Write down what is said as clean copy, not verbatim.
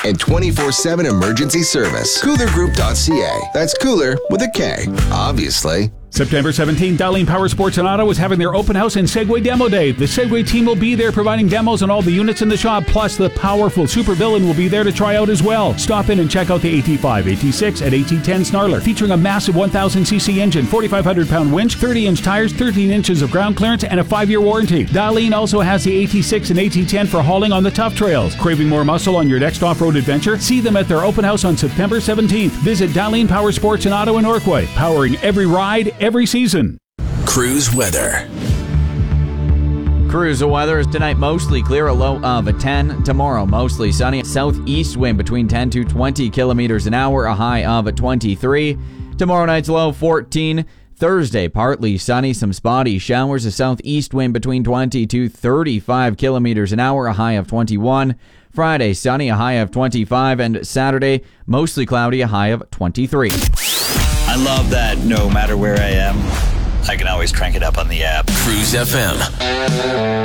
and 24/7 emergency service. KoolerGroup.ca. That's Cooler with a K, obviously. September 17th, Darlene Power Sports in Ottawa is having their open house and Segway Demo Day. The Segway team will be there providing demos on all the units in the shop, plus the powerful Super Villain will be there to try out as well. Stop in and check out the AT5, AT6, and AT10 Snarler, featuring a massive 1,000cc engine, 4,500-pound winch, 30-inch tires, 13 inches of ground clearance, and a 5-year warranty. Darlene also has the AT6 and AT10 for hauling on the tough trails. Craving more muscle on your next off-road adventure? See them at their open house on September 17th. Visit Darlene Power Sports in Ottawa and Norquay, powering every ride, every season. Cruise weather. Cruise weather is tonight mostly clear, a low of a 10. Tomorrow mostly sunny, southeast wind between 10 to 20 kilometers an hour, a high of 23. Tomorrow night's low 14. Thursday partly sunny, some spotty showers, a southeast wind between 20 to 35 kilometers an hour, a high of 21. Friday sunny, a high of 25, and Saturday mostly cloudy, a high of 23. I love that no matter where I am, I can always crank it up on the app. Cruise FM.